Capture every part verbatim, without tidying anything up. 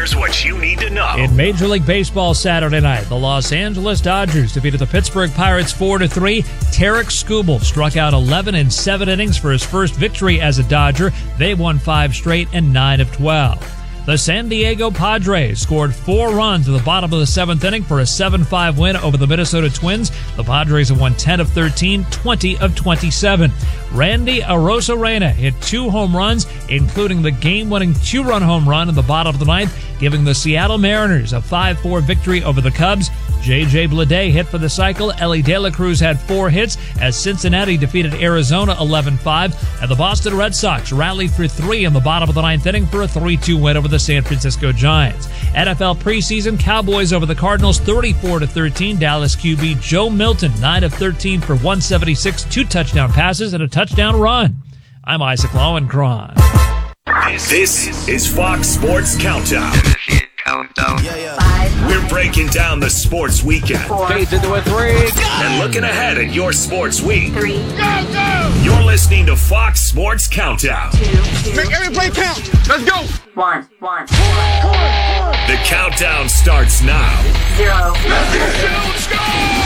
Here's what you need to know. In Major League Baseball Saturday night, the Los Angeles Dodgers defeated the Pittsburgh Pirates four to three. Tarik Skubal struck out eleven in seven innings for his first victory as a Dodger. They won five straight and nine of twelve. The San Diego Padres scored four runs at the bottom of the seventh inning for a seven five win over the Minnesota Twins. The Padres have won ten of thirteen, twenty of twenty-seven. Randy Arozarena hit two home runs, including the game-winning two-run home run in the bottom of the ninth, giving the Seattle Mariners a five four victory over the Cubs. J J Bleday hit for the cycle. Ellie De La Cruz had four hits as Cincinnati defeated Arizona eleven five. And the Boston Red Sox rallied for three in the bottom of the ninth inning for a three two win over the San Francisco Giants. N F L preseason, Cowboys over the Cardinals thirty-four to thirteen. Dallas Q B Joe Milton nine of thirteen for one seventy-six, two touchdown passes, and a touchdown run. I'm Isaac Lowenkron. This, this is Fox Sports Countdown. Countdown. Yeah, yeah. Five. We're breaking down the sports weekend. Four. Fades into a three. Go. And looking ahead at your sports week. Three. Go, go. You're listening to Fox Sports Countdown. Two. Two. Make every play count. Let's go. One. One. The countdown starts now. Zero. Let's go.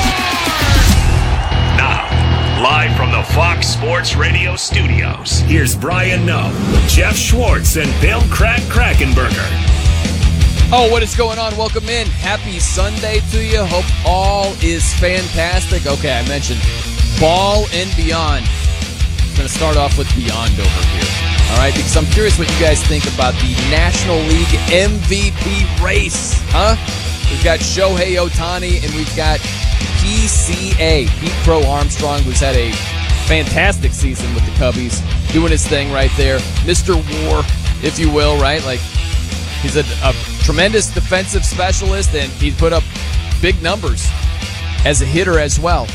Now, live from the Fox Sports Radio studios, here's Brian Noe, Jeff Schwartz, and Bill Crack Krackenberger. Oh, what is going on? Welcome in. Happy Sunday to you. Hope all is fantastic. Okay, I mentioned ball and beyond. I'm going to start off with beyond over here. All right, because I'm curious what you guys think about the National League M V P race. Huh? We've got Shohei Ohtani and we've got P C A, Pete Crow Armstrong, who's had a fantastic season with the Cubbies, doing his thing right there. Mister War, if you will, right? Like, he's a, a tremendous defensive specialist, and he put up big numbers as a hitter as well.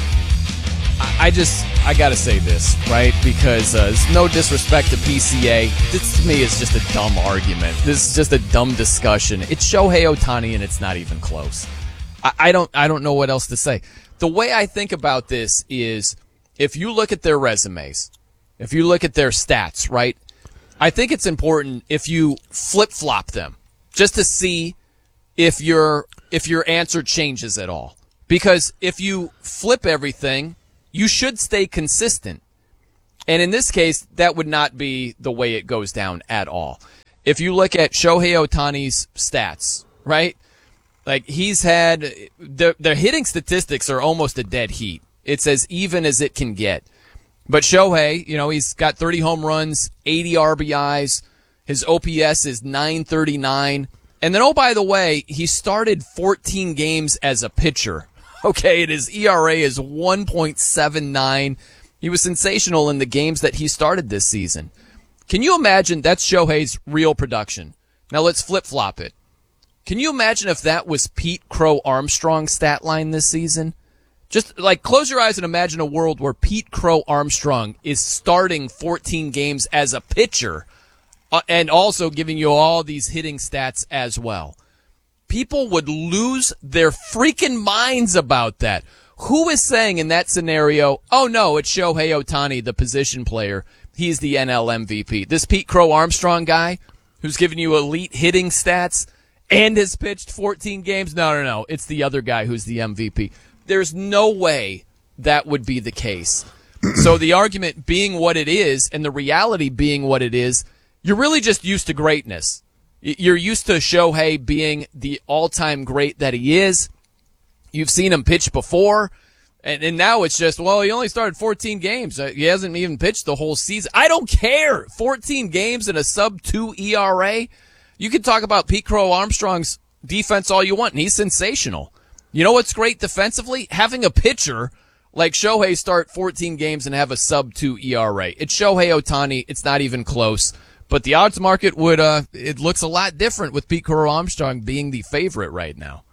I, I just, I got to say this, right? Because uh, it's no disrespect to P C A. This, to me, is just a dumb argument. This is just a dumb discussion. It's Shohei Ohtani, and it's not even close. I, I don't, I don't know what else to say. The way I think about this is, if you look at their resumes, if you look at their stats, right? I think it's important if you flip-flop them, just to see if your if your answer changes at all. Because if you flip everything, you should stay consistent. And in this case, that would not be the way it goes down at all. If you look at Shohei Ohtani's stats, right? Like, he's had the the hitting statistics are almost a dead heat. It's as even as it can get. But Shohei, you know, he's got thirty home runs, eighty R B Is. His O P S is nine thirty-nine. And then, oh, by the way, he started fourteen games as a pitcher. Okay, and his E R A is one point seven nine. He was sensational in the games that he started this season. Can you imagine that's Shohei's real production? Now let's flip-flop it. Can you imagine if that was Pete Crow Armstrong's stat line this season? Just, like, close your eyes and imagine a world where Pete Crow Armstrong is starting fourteen games as a pitcher uh, and also giving you all these hitting stats as well. People would lose their freaking minds about that. Who is saying in that scenario, oh, no, it's Shohei Ohtani, the position player. He's the N L M V P. This Pete Crow Armstrong guy who's giving you elite hitting stats and has pitched fourteen games? No, no, no. It's the other guy who's the M V P. There's no way that would be the case. So the argument being what it is and the reality being what it is, you're really just used to greatness. You're used to Shohei being the all-time great that he is. You've seen him pitch before, and, and now it's just, well, he only started fourteen games. He hasn't even pitched the whole season. I don't care. fourteen games and a sub two E R A. You can talk about Pete Crow Armstrong's defense all you want, and he's sensational. You know what's great defensively? Having a pitcher like Shohei start fourteen games and have a sub two E R A. It's Shohei Ohtani. It's not even close. But the odds market would, uh, it looks a lot different with Pete Crow Armstrong being the favorite right now.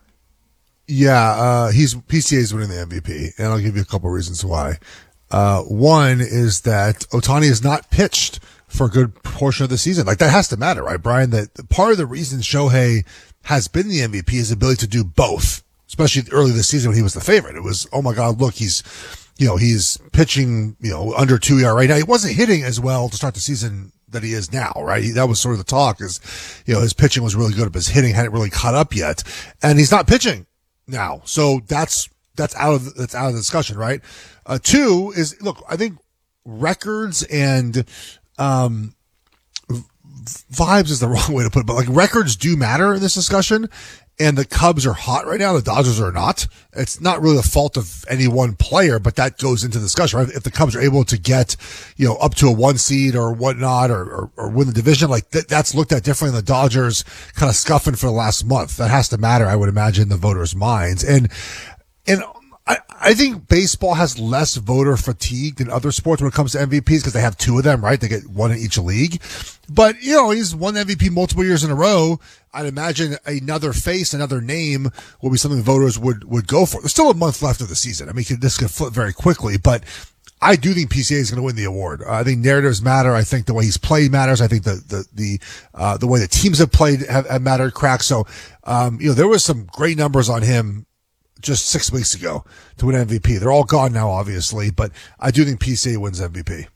Yeah, uh, he's, P C A is winning the M V P, and I'll give you a couple reasons why. Uh, one is that Ohtani has not pitched for a good portion of the season. Like, that has to matter, right, Brian? That part of the reason Shohei has been the M V P is his ability to do both, especially early this season when he was the favorite. It was, oh my God, look, he's, you know, he's pitching, you know, under two E R A. Now, he wasn't hitting as well to start the season that he is now, right? That was sort of the talk is, you know, his pitching was really good, but his hitting hadn't really caught up yet. And he's not pitching now. So that's, that's out of, that's out of the discussion, right? Uh, two is, look, I think records and, um, vibes is the wrong way to put it, but like records do matter in this discussion. And the Cubs are hot right now. The Dodgers are not. It's not really the fault of any one player, but that goes into the discussion, right? If the Cubs are able to get, you know, up to a one seed or whatnot, or, or, or win the division, like th- that's looked at differently than the Dodgers kind of scuffing for the last month. That has to matter, I would imagine, in the voters' minds. And, and, I, I think baseball has less voter fatigue than other sports when it comes to M V Ps because they have two of them, right? They get one in each league. But, you know, he's won M V P multiple years in a row. I'd imagine another face, another name will be something voters would, would go for. There's still a month left of the season. I mean, this could flip very quickly, but I do think P C A is going to win the award. Uh, I think narratives matter. I think the way he's played matters. I think the, the, the, uh, the way the teams have played have, have mattered, crack. So, um, you know, there was some great numbers on him just six weeks ago to win M V P. They're all gone now, obviously, but I do think P C A wins M V P.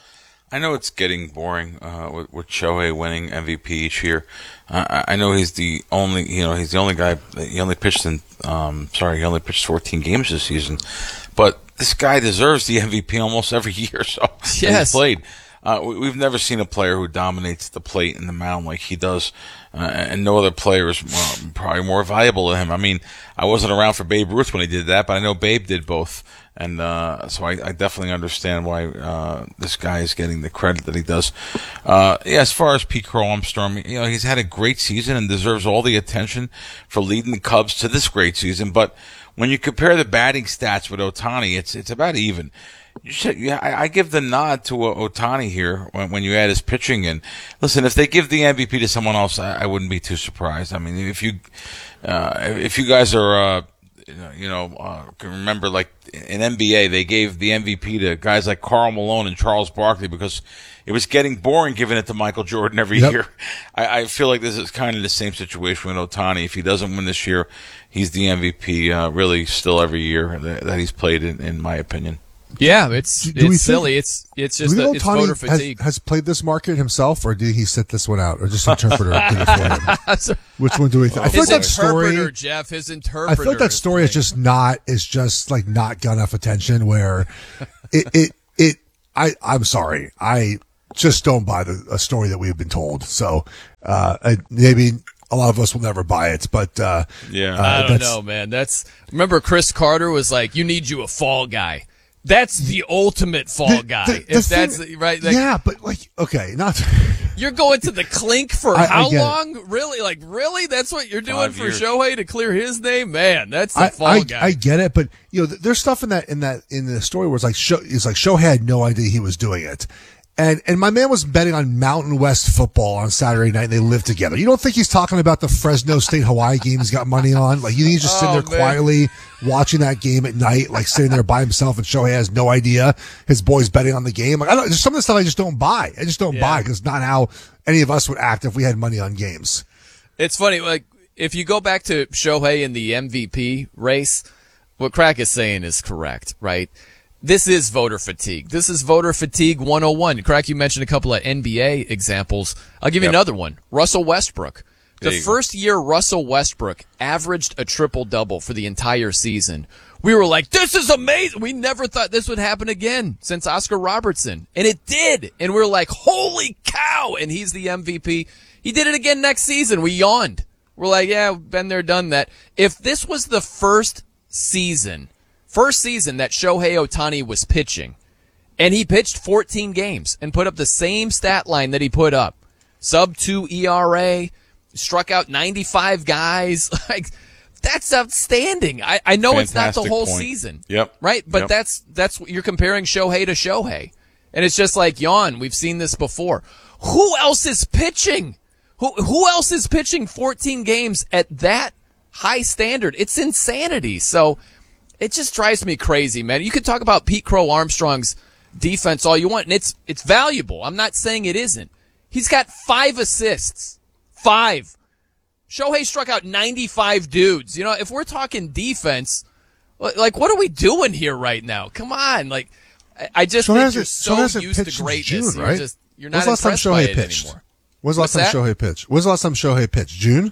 I know it's getting boring uh, with, with Shohei winning M V P each year. Uh, I know he's the only, you know, he's the only guy. He only pitched in, um, sorry, he only pitched fourteen games this season, but this guy deserves the M V P almost every year. So yes. He's played. Uh, we've never seen a player who dominates the plate and the mound like he does, uh, and no other player is well, probably more valuable than him. I mean, I wasn't around for Babe Ruth when he did that, but I know Babe did both, and uh, so I, I definitely understand why uh, this guy is getting the credit that he does. Uh, yeah, as far as Pete Crow Armstrong, you know, he's had a great season and deserves all the attention for leading the Cubs to this great season. But when you compare the batting stats with Ohtani, it's it's about even. You should, yeah, I, I give the nod to uh, Ohtani here when, when you add his pitching in. Listen, if they give the M V P to someone else, I, I wouldn't be too surprised. I mean, if you uh, if you guys are, uh, you know, uh, can remember like in N B A, they gave the M V P to guys like Karl Malone and Charles Barkley because it was getting boring giving it to Michael Jordan every Yep. year. I, I feel like this is kind of the same situation with Ohtani. If he doesn't win this year, he's the M V P uh, really still every year that, that he's played, in, in my opinion. Yeah, it's Do- do we it's think- silly. It's it's Do just we a, know it's Ohtani voter has, fatigue. has played this market himself, or did he sit this one out, or just interpreter did it for him? Which one do we think? I feel his like that story. interpreter, Jeff, his I interpreter. feel like that story is playing. just not is just like not got enough attention. Where it it it I I'm sorry, I just don't buy the a story that we've been told. So uh, I, maybe a lot of us will never buy it, but uh, Yeah. uh, I don't that's- know, man. That's remember Chris Carter was like, "You need you a fall guy." That's the ultimate fall The- guy. the- the if that's thing- right, like, yeah, but like okay, not. you're going to the clink for I- I how get it. long? Really? Like, really? That's what you're doing Five for years. Shohei to clear his name? Man, that's the I, fall I, guy. I get it, but you know, th- there's stuff in that in that in the story where it's like Sho, it's like Shohei had no idea he was doing it, and and my man was betting on Mountain West football on Saturday night, and they lived together. You don't think he's talking about the Fresno State Hawaii game he's got money on? Like you think he's just sitting Oh, there man. quietly watching that game at night, like sitting there by himself, and Shohei has no idea his boy's betting on the game. Like I don't, there's some of the stuff I just don't buy. I just don't Yeah. buy because it's not how any of us would act if we had money on games. It's funny, like if you go back to Shohei in the M V P race, what Crack is saying is correct, right? This is voter fatigue. This is voter fatigue one oh one. Crack, you mentioned a couple of N B A examples. I'll give you Yep. another one. Russell Westbrook. There The you go. first year Russell Westbrook averaged a triple-double for the entire season, we were like, this is amazing. We never thought this would happen again since Oscar Robertson. And it did. And we were like, holy cow. And he's the M V P. He did it again next season. We yawned. We're like, yeah, been there, done that. If this was the first season, first season that Shohei Ohtani was pitching, and he pitched fourteen games and put up the same stat line that he put up, sub two E R A, struck out ninety-five guys, like, that's outstanding. I, I know it's not the Fantastic whole point. season. Yep. Right? But Yep. that's, that's, you're comparing Shohei to Shohei. And it's just like, yawn, we've seen this before. Who else is pitching? Who, who else is pitching fourteen games at that high standard? It's insanity. So it just drives me crazy, man. You could talk about Pete Crow Armstrong's defense all you want, and it's, it's valuable. I'm not saying it isn't. He's got five assists. Five. Shohei struck out ninety-five dudes. You know, if we're talking defense, like, what are we doing here right now? Come on. Like, I- I just Shohei think hasn't- you're Shohei so hasn't used pitched to since greatness. June, You're right? just, You're When's not the last time impressed by Shohei it pitched? anymore. When's the last time What's that? Shohei pitched? When's the last time Shohei pitched? June?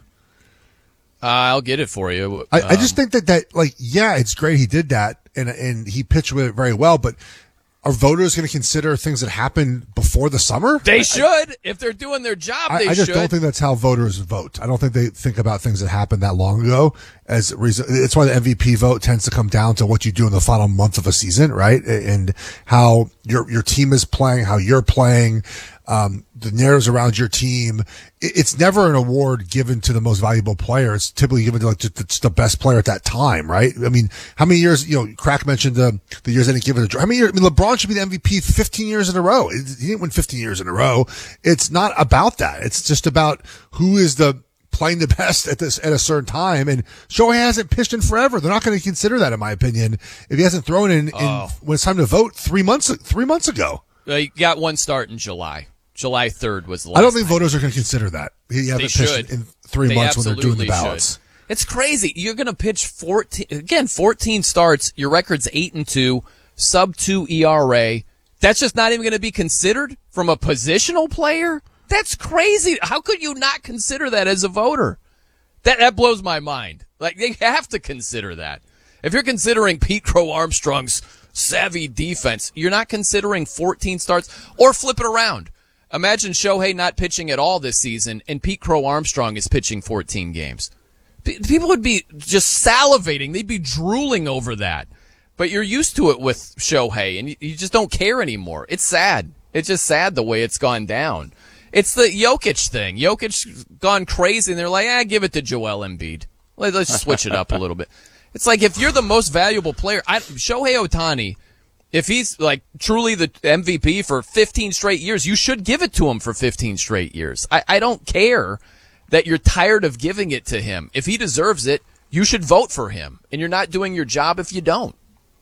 Uh, I'll get it for you. I, I Um, just think that, that, like, yeah, it's great he did that, and and he pitched with it very well, but are voters going to consider things that happened before the summer? They should. If they're doing their job, I, they I just should. don't think that's how voters vote. I don't think they think about things that happened that long ago as a reason. It's why the M V P vote tends to come down to what you do in the final month of a season, right? And how your your team is playing, how you're playing, um, the narratives around your team. It, it's never an award given to the most valuable player. It's typically given to like just, just the best player at that time, right? I mean, how many years? You know, Crack mentioned the the years they didn't give it a. How many years? I mean, LeBron should be the M V P fifteen years in a row. He didn't win fifteen years in a row. It's not about that. It's just about who is the playing the best at this at a certain time. And Shohei hasn't pitched in forever. They're not going to consider that, in my opinion, if he hasn't thrown in, in Oh. when it's time to vote three months three months ago. Uh, you got one start in July. July third was the last I don't think time. voters are going to consider that. He hasn't They pitched should. in three They months when they're doing the absolutely ballots. should. It's crazy. You're going to pitch fourteen again, fourteen starts. Your record's eight and two, sub two E R A. That's just not even going to be considered from a positional player. That's crazy. How could you not consider that as a voter? That that blows my mind. Like, they have to consider that. If you're considering Pete Crow Armstrong's savvy defense, you're not considering fourteen starts. Or flip it around. Imagine Shohei not pitching at all this season, and Pete Crow Armstrong is pitching fourteen games. P- people would be just salivating. They'd be drooling over that. But you're used to it with Shohei, and you, you just don't care anymore. It's sad. It's just sad the way it's gone down. It's the Jokic thing. Jokic's gone crazy, and they're like, ah, give it to Joel Embiid. Let, let's switch it up a little bit. It's like, if you're the most valuable player, I, Shohei Ohtani, if he's like truly the M V P for fifteen straight years, you should give it to him for fifteen straight years. I, I don't care that you're tired of giving it to him. If he deserves it, you should vote for him, and you're not doing your job if you don't.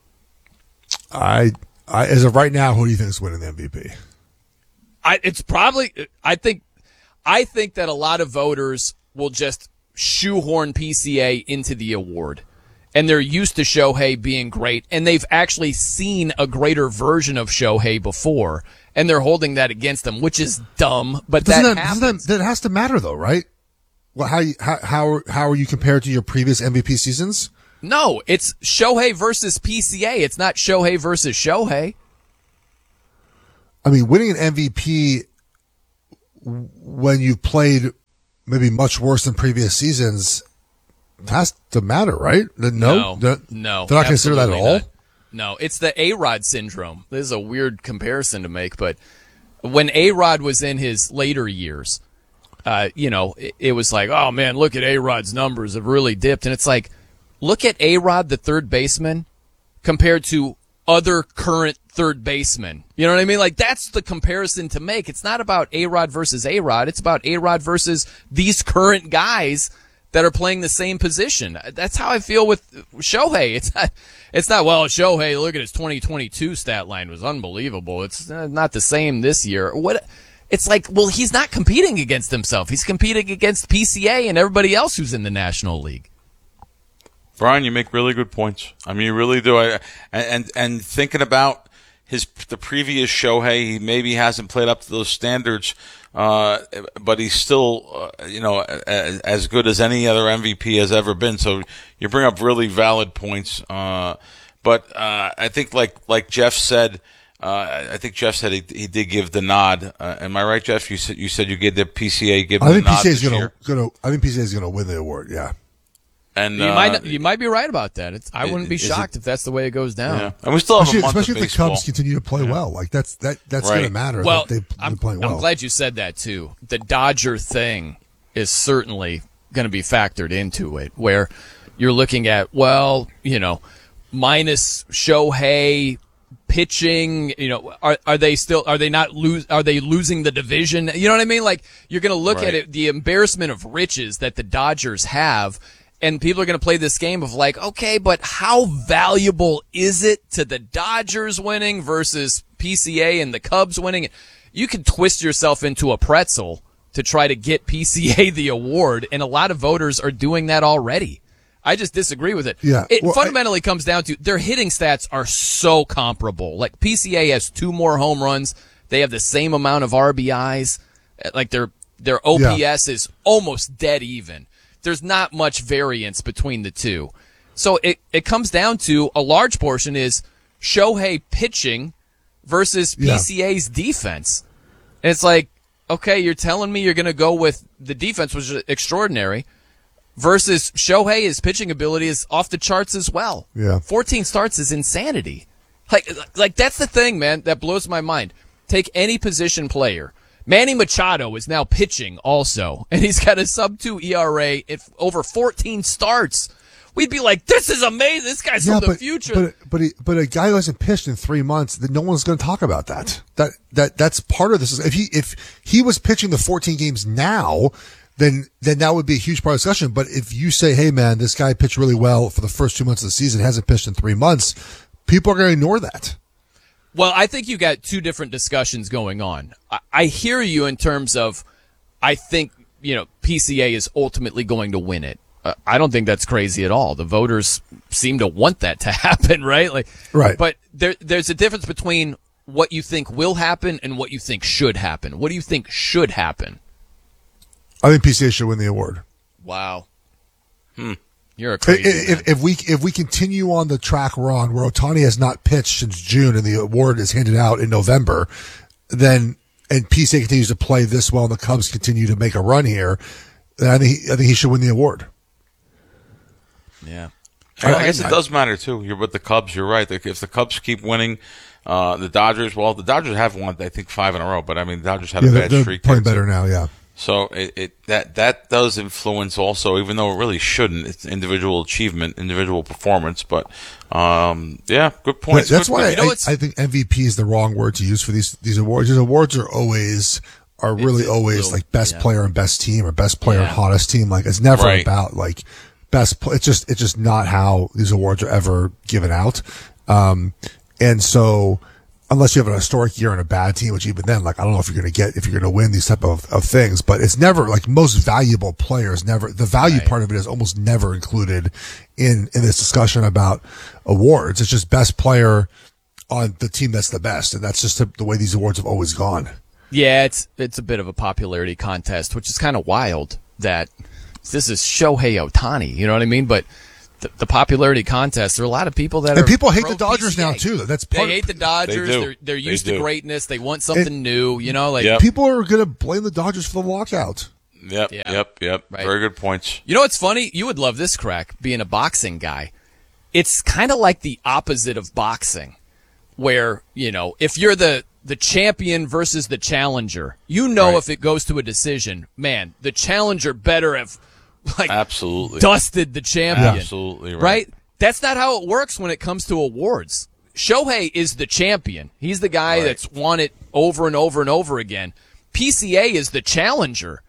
I, I, as of right now, who do you think is winning the M V P? I, it's probably, I think, I think that a lot of voters will just shoehorn P C A into the award. And they're used to Shohei being great, and they've actually seen a greater version of Shohei before, and they're holding that against them, which is dumb, but Doesn't that that, happens. doesn't that, that has to matter though, right? Well, how, you, how, how, how are you compared to your previous M V P seasons? No, it's Shohei versus P C A. It's not Shohei versus Shohei. I mean, winning an M V P when you've played maybe much worse than previous seasons has to matter, right? No, No, they're, no, they're not consider that at absolutely all. not. No, it's the A-Rod syndrome. This is a weird comparison to make, but when A-Rod was in his later years, uh, you know, it, it was like, oh man, look at A-Rod's numbers have really dipped, and it's like, look at A-Rod, the third baseman, compared to other current third basemen. You know what I mean? Like, that's the comparison to make. It's not about A-Rod versus A-Rod. It's about A-Rod versus these current guys that are playing the same position. That's how I feel with Shohei. It's not, it's not, well, Shohei, look at his twenty twenty-two stat line was unbelievable. It's not the same this year. What? It's like, well, he's not competing against himself. He's competing against P C A and everybody else who's in the National League. Brian, you make really good points. I mean, you really do. I, and and thinking about his the previous Shohei, he maybe hasn't played up to those standards, uh, but he's still, uh, you know, as, as good as any other M V P has ever been. So you bring up really valid points. Uh, but uh, I think, like like Jeff said, uh, I think Jeff said he, he did give the nod. Uh, am I right, Jeff? You said you said you gave the P C A give I the think nod P C A is this going year. to, going to, I think P C A is going to win the award. Yeah. And You uh, might you might be right about that. It's, I Is- wouldn't be is it- shocked if that's the way it goes down. Yeah. And we still have Especially, a month especially of if the baseball. Cubs continue to play well. Like that's that that's Right. going to matter. Well, that they, I'm, they're playing well. I'm glad you said that too. The Dodger thing is certainly going to be factored into it, where you're looking at, well, you know, minus Shohei pitching, you know, are are they still are they not lose are they losing the division? You know what I mean? Like, you're going to look Right. at it, the embarrassment of riches that the Dodgers have. And people are going to play this game of like, okay, but how valuable is it to the Dodgers winning versus P C A and the Cubs winning? You can twist yourself into a pretzel to try to get P C A the award, and a lot of voters are doing that already. I just disagree with it. Yeah, It well, fundamentally comes down to their hitting stats are so comparable. Like, P C A has two more home runs They have the same amount of R B Is. Like their their O P S yeah. is almost dead even. There's not much variance between the two. So it, it comes down to a large portion is Shohei pitching versus P C A's yeah. defense. And it's like, okay, you're telling me you're going to go with the defense, which is extraordinary, versus Shohei, his pitching ability is off the charts as well. Yeah. fourteen starts is insanity. Like, like that's the thing, man, that blows my mind. Take any position player. Manny Machado is now pitching also, and he's got a sub two E R A at over fourteen starts. We'd be like, this is amazing. This guy's yeah, from the but, future. But but, he, but a guy who hasn't pitched in three months, that no one's going to talk about that. That that that's part of this. If he if he was pitching the fourteen games now, then then that would be a huge part of the discussion. But if you say, hey man, this guy pitched really well for the first two months of the season, hasn't pitched in three months, people are going to ignore that. Well, I think you got two different discussions going on. I, I hear you in terms of, I think, you know, P C A is ultimately going to win it. Uh, I don't think that's crazy at all. The voters seem to want that to happen, right? Like, right. But there, there's a difference between what you think will happen and what you think should happen. What do you think should happen? I think P C A should win the award. Wow. Hmm. You're a crazy if, man. if we if we continue on the track we're on, where Ohtani has not pitched since June and the award is handed out in November, then and P C A continues to play this well and the Cubs continue to make a run here, then I think he, I think he should win the award. Yeah, I, I guess it does matter too. You're with the Cubs. You're right. If the Cubs keep winning, uh, the Dodgers. Well, the Dodgers have won, I think, five in a row. But I mean, the Dodgers had yeah, a bad they're streak. Playing better now, yeah. So it, it that that does influence also, even though it really shouldn't. It's individual achievement, individual performance. But um, yeah, good point. That's good why point. I, You know, I, I think M V P is the wrong word to use for these these awards. These awards are always are really always little, like best yeah. player and best team, or best player yeah. and hottest team. Like it's never right. about like best. Play. It's just it's just not how these awards are ever given out. Um, and so. Unless you have an historic year and a bad team, which even then, like, I don't know if you're going to get, if you're going to win these type of, of things, but it's never, like, most valuable players never, the value right. part of it is almost never included in, in this discussion about awards. It's just best player on the team that's the best. And that's just the, the way these awards have always gone. Yeah, it's, it's a bit of a popularity contest, which is kind of wild that this is Shohei Ohtani, you know what I mean? But, The, the popularity contest, there are a lot of people that and are people hate pro the Dodgers P C A. now too. That's part they hate the Dodgers. They do. They're they're used They to do. greatness. They want something It- new. You know, like Yep. people are going to blame the Dodgers for the lockout. Yep, Yeah. yep, yep. Right. Very good points. you know what's funny? You would love this, Crack, being a boxing guy. It's kind of like the opposite of boxing, where you know if you're the the champion versus the challenger, you know Right. if it goes to a decision, man, the challenger better have like Absolutely. dusted the champion. Absolutely right. Right? That's not how it works when it comes to awards. Shohei is the champion. He's the guy Right. that's won it over and over and over again. P C A is the challenger.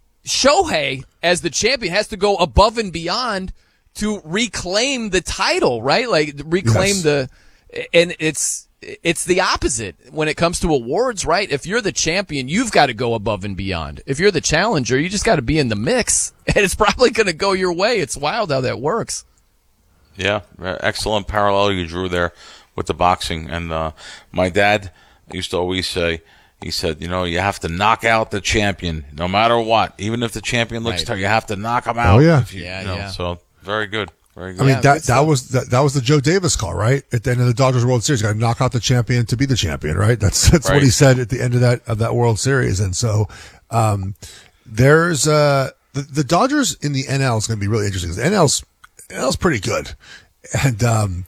Shohei, as the champion, has to go above and beyond to reclaim the title, right? Like reclaim Yes. the, and it's it's the opposite when it comes to awards, right? If you're the champion, you've got to go above and beyond. If you're the challenger, you just got to be in the mix, and it's probably going to go your way. It's wild how that works. Yeah, excellent parallel you drew there with the boxing. And uh, my dad used to always say, he said, you know, you have to knock out the champion no matter what. Even if the champion looks Right. tough, you have to knock him out. Oh, yeah. If you, Yeah, you know, yeah. So very good. Very good. I mean, Yeah, that, good that was, that, that was the Joe Davis call, right? At the end of the Dodgers World Series, got to knock out the champion to be the champion, right? That's, that's Right. what he said at the end of that, of that World Series. And so, um, there's, uh, the, the Dodgers in the N L is going to be really interesting. 'Cause the N L's, N L's pretty good. And, um,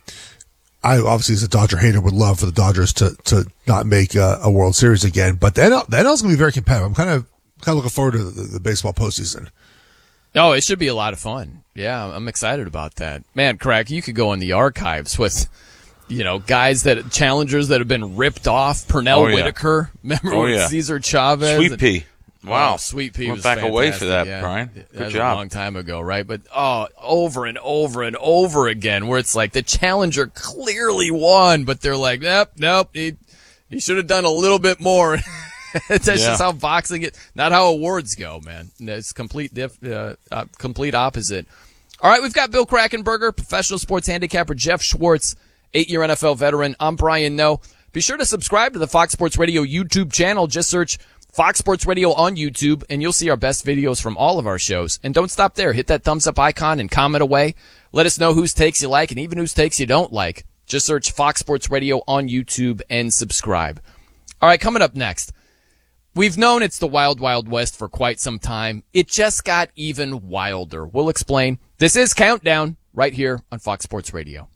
I obviously as a Dodger hater would love for the Dodgers to, to not make a, a World Series again, but the N L, the N L is going to be very competitive. I'm kind of, kind of looking forward to the, the baseball postseason. Oh, it should be a lot of fun. Yeah, I'm excited about that. Man, Crack, you could go in the archives with, you know, guys that, challengers that have been ripped off. Pernell Oh, yeah. Whitaker. Remember Oh, when yeah. Cesar Chavez? Sweet Pea. Wow. Oh, Sweet Pea Went was back away fantastic, for that, yeah. Brian. That Good was job. a long time ago, right? But, oh, over and over and over again, where it's like the challenger clearly won, but they're like, nope, nope, he, he should have done a little bit more. That's Yeah. just how boxing is, not how awards go, man. It's complete, diff, uh, uh, complete opposite. All right, we've got Bill Krackomberger, professional sports handicapper, Jeff Schwartz, eight-year N F L veteran. I'm Brian Noe. Be sure to subscribe to the Fox Sports Radio YouTube channel. Just search Fox Sports Radio on YouTube, and you'll see our best videos from all of our shows. And don't stop there. Hit that thumbs up icon and comment away. Let us know whose takes you like and even whose takes you don't like. Just search Fox Sports Radio on YouTube and subscribe. All right, coming up next. We've known it's the Wild Wild West for quite some time. It just got even wilder. We'll explain. This is Countdown right here on Fox Sports Radio.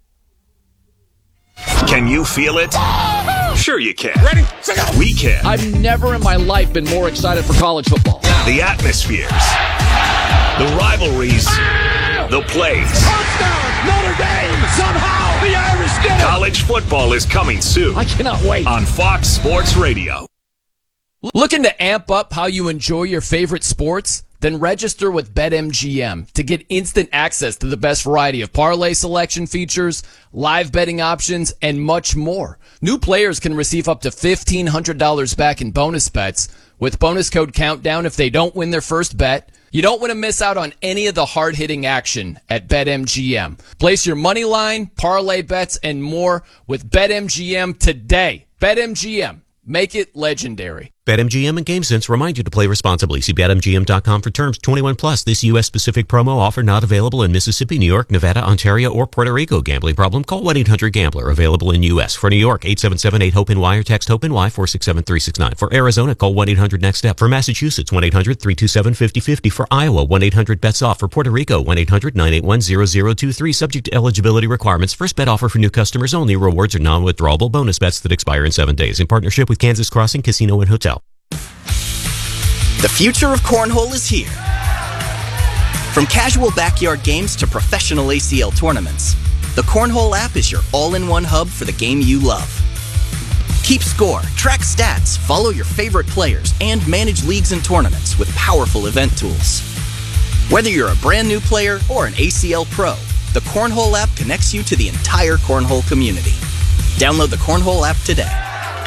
Can you feel it? Sure you can. Ready, set, go. We can. I've never in my life been more excited for college football. The atmospheres, the rivalries, the plays. Touchdown, Notre Dame, somehow the Irish did it. College football is coming soon I cannot wait. on Fox Sports Radio. Looking to amp up how you enjoy your favorite sports? Then register with BetMGM to get instant access to the best variety of parlay selection features, live betting options, and much more. New players can receive up to fifteen hundred dollars back in bonus bets with bonus code Countdown if they don't win their first bet. You don't want to miss out on any of the hard-hitting action at BetMGM. Place your money line, parlay bets, and more with BetMGM today. BetMGM. Make it legendary. BetMGM and GameSense remind you to play responsibly. See Bet M G M dot com for terms. twenty-one plus. This U S-specific promo offer not available in Mississippi, New York, Nevada, Ontario, or Puerto Rico. Gambling problem? Call one eight hundred gambler. Available in U S. For New York, eight seven seven eight hope N Y or text HOPE-NY four six seven three six nine. For Arizona, call one eight hundred next step. For Massachusetts, one eight hundred three two seven five zero five zero. For Iowa, one eight hundred bets off. For Puerto Rico, one eight hundred nine eight one zero zero two three. Subject to eligibility requirements. First bet offer for new customers only. Rewards are non-withdrawable bonus bets that expire in seven days. In partnership with Kansas Crossing Casino and Hotel. The future of cornhole is here. From casual backyard games to professional A C L tournaments, the Cornhole app is your all-in-one hub for the game you love. Keep score, track stats, follow your favorite players, and manage leagues and tournaments with powerful event tools. Whether you're a brand new player or an A C L pro, the Cornhole app connects you to the entire cornhole community. Download the Cornhole app today.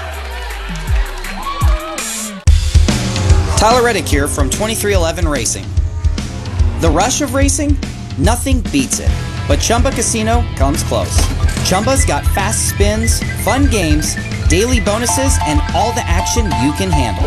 Tyler Reddick here from twenty-three eleven Racing. The rush of racing? Nothing beats it. But Chumba Casino comes close. Chumba's got fast spins, fun games, daily bonuses, and all the action you can handle.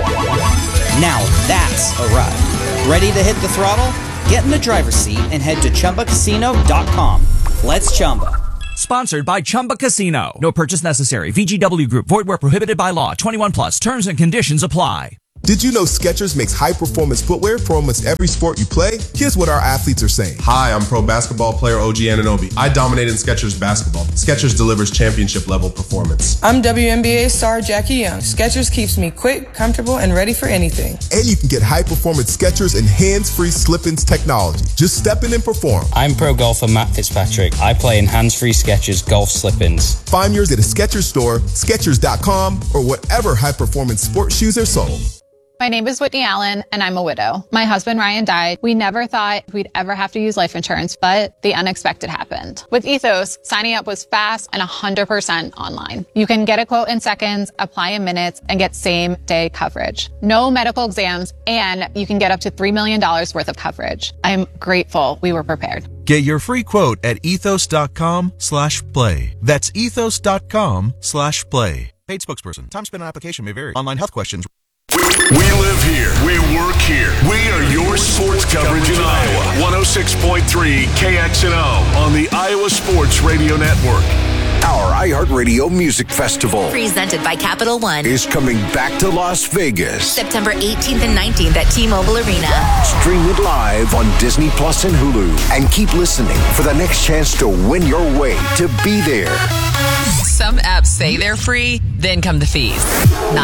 Now that's a ride. Ready to hit the throttle? Get in the driver's seat and head to Chumba Casino dot com. Let's Chumba. Sponsored by Chumba Casino. No purchase necessary. V G W Group. Void where prohibited by law. twenty-one plus. Terms and conditions apply. Did you know Skechers makes high-performance footwear for almost every sport you play? Here's what our athletes are saying. Hi, I'm pro basketball player O G Anunoby. I dominate in Skechers basketball. Skechers delivers championship-level performance. I'm W N B A star Jackie Young. Skechers keeps me quick, comfortable, and ready for anything. And you can get high-performance Skechers and hands-free slip-ins technology. Just step in and perform. I'm pro golfer Matt Fitzpatrick. I play in hands-free Skechers golf slip-ins. Find yours at a Skechers store, Skechers dot com, or whatever high-performance sports shoes are sold. My name is Whitney Allen, and I'm a widow. My husband, Ryan, died. We never thought we'd ever have to use life insurance, but the unexpected happened. With Ethos, signing up was fast and one hundred percent online. You can get a quote in seconds, apply in minutes, and get same-day coverage. No medical exams, and you can get up to three million dollars worth of coverage. I'm grateful we were prepared. Get your free quote at ethos dot com slash play. That's ethos dot com slash play. Paid spokesperson. Time spent on application may vary. Online health questions. We live here. We work here. We are your sports coverage in Iowa. one oh six point three K X N O on the Iowa Sports Radio Network. Our iHeartRadio Music Festival, presented by Capital One, is coming back to Las Vegas. September eighteenth and nineteenth at T-Mobile Arena. Stream it live on Disney Plus and Hulu. And keep listening for the next chance to win your way to be there. Some apps say they're free, then come the fees. Not